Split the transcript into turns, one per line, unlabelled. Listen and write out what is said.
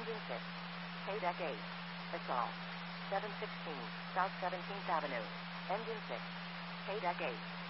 Engine 6. KDEC 8. Assault. 716 South 17th Avenue. Engine 6. KDEC 8.